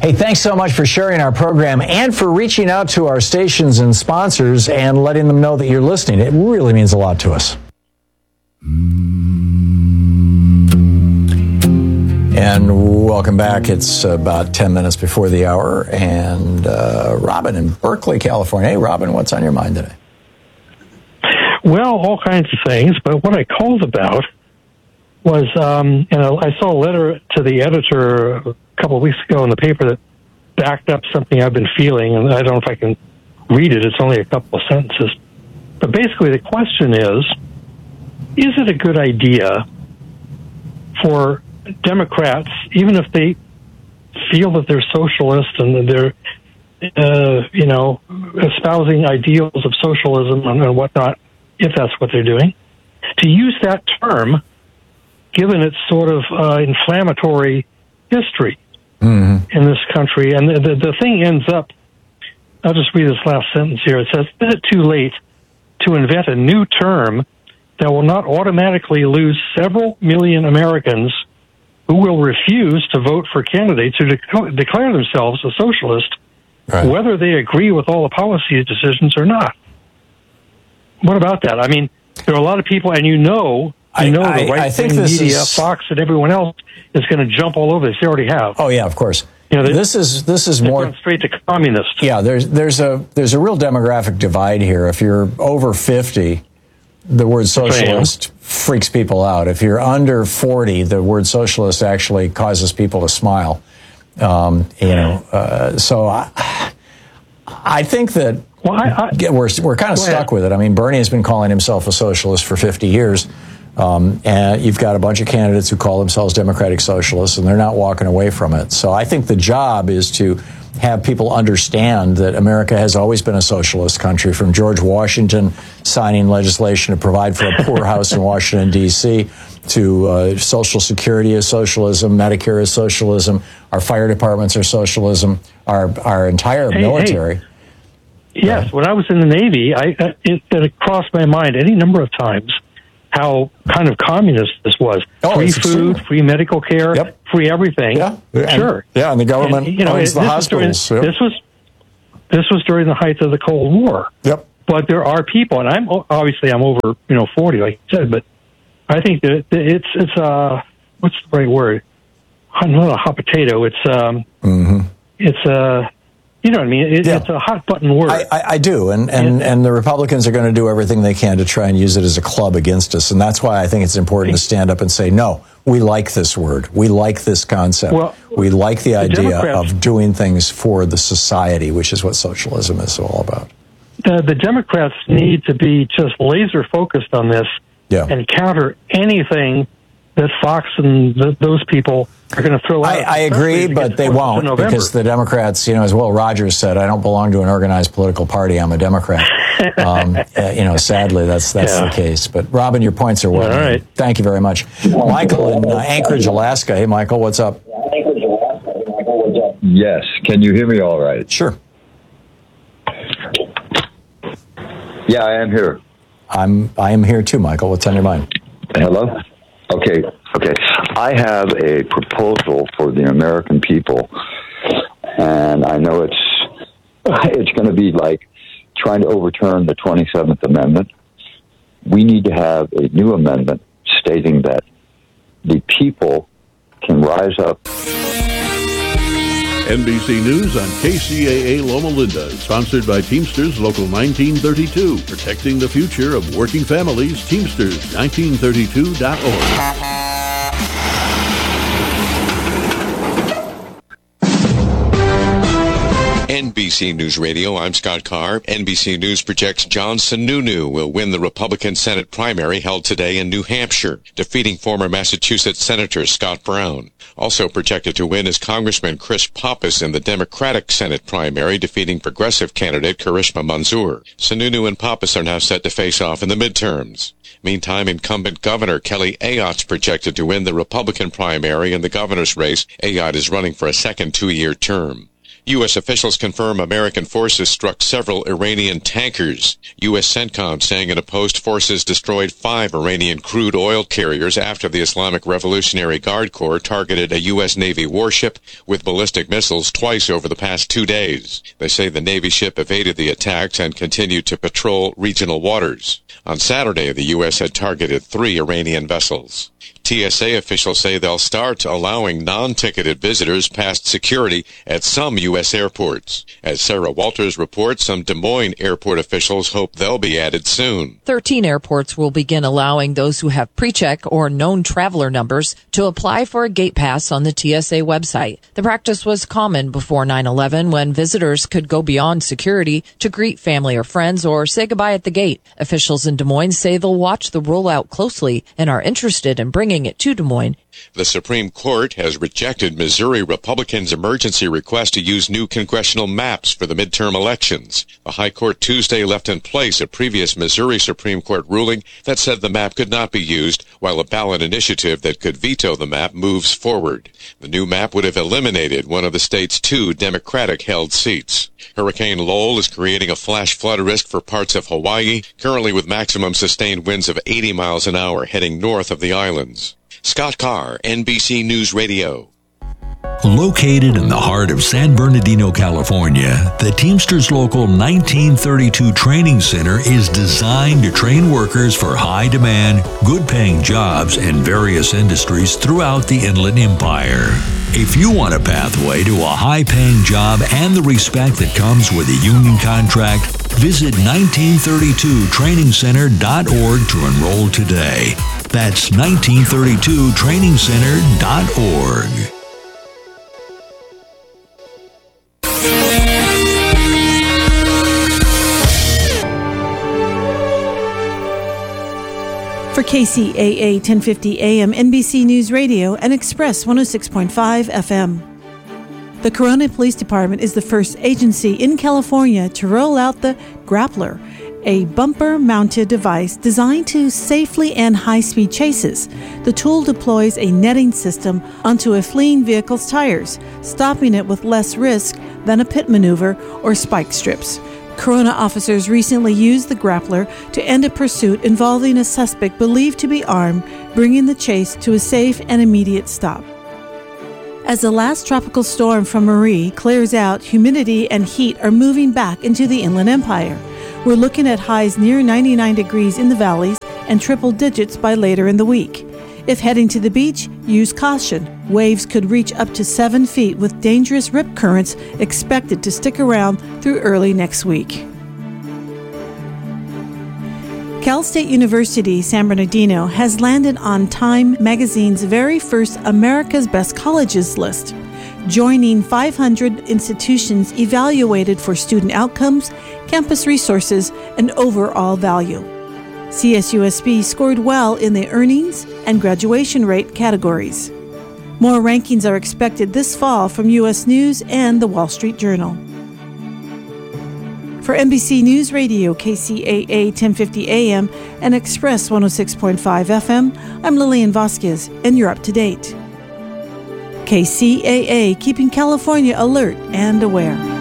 Hey, thanks so much for sharing our program and for reaching out to our stations and sponsors and letting them know that you're listening. It really means a lot to us. And welcome back. It's about 10 minutes before the hour. And Robin in Berkeley, California. Hey, Robin, what's on your mind today? Well, all kinds of things. But what I called about was, I saw a letter to the editor a couple of weeks ago in the paper that backed up something I've been feeling. And I don't know if I can read it. It's only a couple of sentences. But basically the question is it a good idea for Democrats, even if they feel that they're socialist and they're, espousing ideals of socialism and whatnot, if that's what they're doing, to use that term, given its sort of inflammatory history in this country. And the thing ends up, I'll just read this last sentence here. It says, is it too late to invent a new term that will not automatically lose several million Americans who will refuse to vote for candidates who declare themselves a socialist, right, whether they agree with all the policy decisions or not? What about that? I mean, there are a lot of people, and the right-wing media, Fox and everyone else, is going to jump all over this. They already have. Oh, yeah, of course. This is more going straight to communist. Yeah, there's a real demographic divide here. If you're over 50, the word socialist freaks people out. If you're under 40, the word socialist actually causes people to smile. So I think that we're kind of stuck with it. I mean, Bernie has been calling himself a socialist for 50 years. And you've got a bunch of candidates who call themselves democratic socialists, and they're not walking away from it. So I think the job is to have people understand that America has always been a socialist country, from George Washington signing legislation to provide for a poorhouse in Washington, D.C., to Social Security is socialism, Medicare is socialism, our fire departments are socialism, our entire military. Yes, when I was in the Navy, it crossed my mind any number of times how kind of communist this was. Free food, free medical care, free everything. Yeah, sure. And the government owns the hospitals. This was during the height of the Cold War. Yep. But there are people, and I'm over 40, like you said, but I think that it's what's the right word? Not a hot potato. It's you know what I mean? It's a hot button word. I do, and the Republicans are going to do everything they can to try and use it as a club against us, and that's why I think it's important to stand up and say, no, we like this word. We like this concept. We like the idea of doing things for the society, which is what socialism is all about. The Democrats need to be just laser focused on this and counter anything that Fox and those people are going to throw out. I agree, but they won't, because the Democrats, as Will Rogers said, I don't belong to an organized political party. I'm a Democrat. Sadly, that's the case. But Robin, your points are well. All right. Thank you very much. Michael in Anchorage, Alaska. Hey, Michael, what's up? Yes. Can you hear me all right? Sure. Yeah, I am here. I am here too, Michael. What's on your mind? Hello? Okay. I have a proposal for the American people, and I know it's going to be like trying to overturn the 27th Amendment. We need to have a new amendment stating that the people can rise up. NBC News on KCAA Loma Linda, sponsored by Teamsters Local 1932, protecting the future of working families. Teamsters1932.org. NBC News Radio, I'm Scott Carr. NBC News projects John Sununu will win the Republican Senate primary held today in New Hampshire, defeating former Massachusetts Senator Scott Brown. Also projected to win is Congressman Chris Pappas in the Democratic Senate primary, defeating progressive candidate Karishma Manzoor. Sununu and Pappas are now set to face off in the midterms. Meantime, incumbent Governor Kelly Ayotte's projected to win the Republican primary in the governor's race. Ayotte is running for a second two-year term. U.S. officials confirm American forces struck several Iranian tankers. U.S. CENTCOM saying in a post forces destroyed 5 Iranian crude oil carriers after the Islamic Revolutionary Guard Corps targeted a U.S. Navy warship with ballistic missiles twice over the past 2 days. They say the Navy ship evaded the attacks and continued to patrol regional waters. On Saturday, the U.S. had targeted 3 Iranian vessels. TSA officials say they'll start allowing non-ticketed visitors past security at some U.S. airports. As Sarah Walters reports, some Des Moines airport officials hope they'll be added soon. 13 airports will begin allowing those who have pre-check or known traveler numbers to apply for a gate pass on the TSA website. The practice was common before 9/11 when visitors could go beyond security to greet family or friends or say goodbye at the gate. Officials in Des Moines say they'll watch the rollout closely and are interested in bringing it to Des Moines. The Supreme Court has rejected Missouri Republicans' emergency request to use new congressional maps for the midterm elections. The High Court Tuesday left in place a previous Missouri Supreme Court ruling that said the map could not be used, while a ballot initiative that could veto the map moves forward. The new map would have eliminated one of the state's 2 Democratic-held seats. Hurricane Lowell is creating a flash flood risk for parts of Hawaii, currently with maximum sustained winds of 80 miles an hour heading north of the islands. Scott Carr, NBC News Radio. Located in the heart of San Bernardino, California, the Teamsters Local 1932 Training Center is designed to train workers for high-demand, good-paying jobs in various industries throughout the Inland Empire. If you want a pathway to a high-paying job and the respect that comes with a union contract, visit 1932trainingcenter.org to enroll today. That's 1932trainingcenter.org. For KCAA 1050 AM, NBC News Radio, and Express 106.5 FM. The Corona Police Department is the first agency in California to roll out the Grappler, a bumper-mounted device designed to safely end high-speed chases. The tool deploys a netting system onto a fleeing vehicle's tires, stopping it with less risk than a pit maneuver or spike strips. Corona officers recently used the Grappler to end a pursuit involving a suspect believed to be armed, bringing the chase to a safe and immediate stop. As the last tropical storm from Marie clears out, humidity and heat are moving back into the Inland Empire. We're looking at highs near 99 degrees in the valleys and triple digits by later in the week. If heading to the beach, use caution. Waves could reach up to 7 feet with dangerous rip currents expected to stick around through early next week. Cal State University San Bernardino has landed on Time magazine's very first America's Best Colleges list, joining 500 institutions evaluated for student outcomes, campus resources, and overall value. CSUSB scored well in the earnings and graduation rate categories. More rankings are expected this fall from U.S. News and the Wall Street Journal. For NBC News Radio, KCAA 1050 AM and Express 106.5 FM, I'm Lillian Vasquez, and you're up to date. KCAA, keeping California alert and aware.